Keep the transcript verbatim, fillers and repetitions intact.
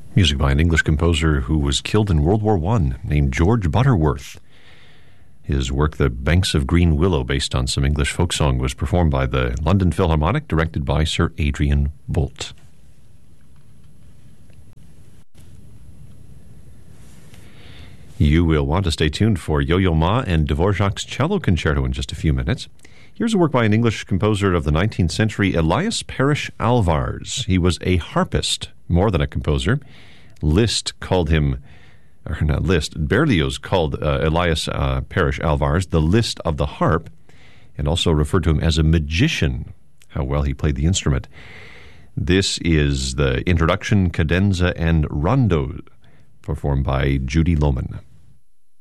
Music by an English composer who was killed in World War One, named George Butterworth. His work, The Banks of Green Willow, based on some English folk song, was performed by the London Philharmonic, directed by Sir Adrian Boult. You will want to stay tuned for Yo-Yo Ma and Dvorak's cello concerto in just a few minutes. Here's a work by an English composer of the nineteenth century, Elias Parrish Alvars. He was a harpist, more than a composer. Liszt called him, or not Liszt, Berlioz called uh, Elias uh, Parrish Alvars the Liszt of the harp, and also referred to him as a magician, how well he played the instrument. This is the introduction, cadenza, and rondo, performed by Judy Lohman.